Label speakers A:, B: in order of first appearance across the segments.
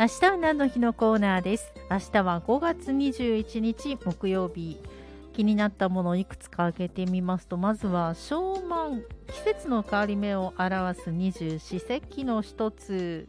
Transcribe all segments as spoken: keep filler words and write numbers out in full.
A: 明日は何の日のコーナーです。明日はごがつにじゅういちにち木曜日。気になったものをいくつか挙げてみますと、まずは小満、季節の変わり目を表す二十四節気の一つ。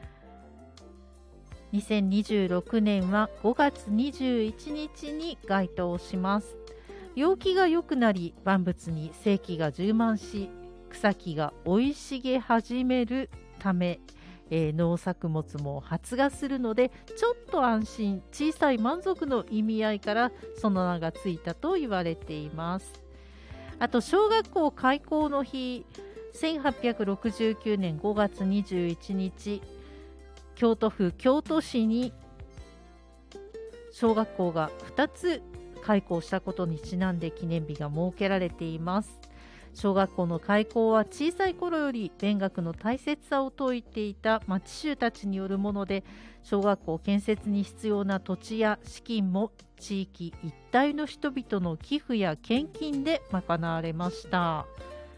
A: にせんにじゅうろくねんはごがつにじゅういちにちに該当します。陽気が良くなり、万物に生気が充満し、草木が生い茂始めるため、えー、農作物も発芽するので、ちょっと安心、小さい満足の意味合いからその名がついたと言われています。あと、小学校開校の日、せんはっぴゃくろくじゅうきゅうねんごがつにじゅういちにち、京都府京都市に小学校がふたつ開校したことにちなんで記念日が設けられています。小学校の開校は小さい頃より勉学の大切さを説いていた町衆たちによるもので、小学校建設に必要な土地や資金も地域一帯の人々の寄付や献金で賄われました。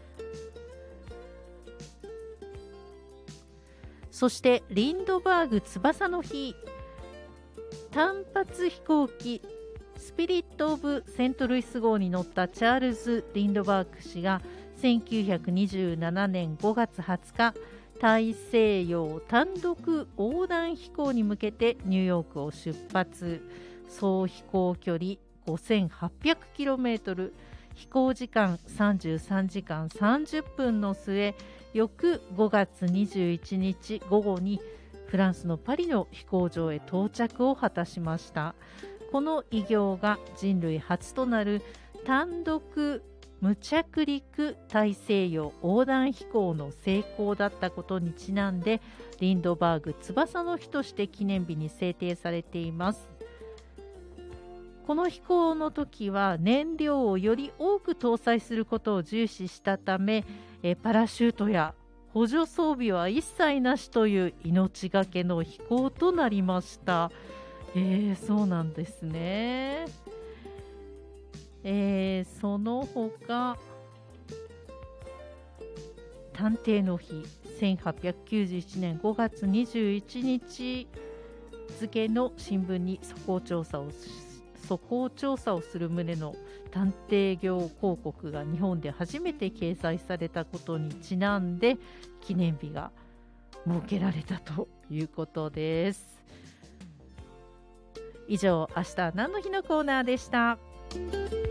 A: そしてリンドバーグ翼の日、単発飛行機スピリット・オブ・セントルイス号に乗ったチャールズ・リンドバーグ氏がせんきゅうひゃくにじゅうななねんごがつはつか、大西洋単独横断飛行に向けてニューヨークを出発。総飛行距離 ごせんはっぴゃくキロメートル、飛行時間さんじゅうさんじかんさんじゅっぷんの末、翌ごがつにじゅういちにち午後にフランスのパリの飛行場へ到着を果たしました。この偉業が人類初となる単独無着陸大西洋横断飛行の成功だったことにちなんで、リンドバーグ翼の日として記念日に制定されています。この飛行の時は燃料をより多く搭載することを重視したため、えパラシュートや補助装備は一切なしという命がけの飛行となりました。えー、そうなんですね。えー、その他、探偵の日、せんはっぴゃくきゅうじゅういちねんごがつにじゅういちにち付の新聞に素行調査を素行調査をする旨の探偵業広告が日本で初めて掲載されたことにちなんで記念日が設けられたということです。以上、明日は何の日のコーナーでした。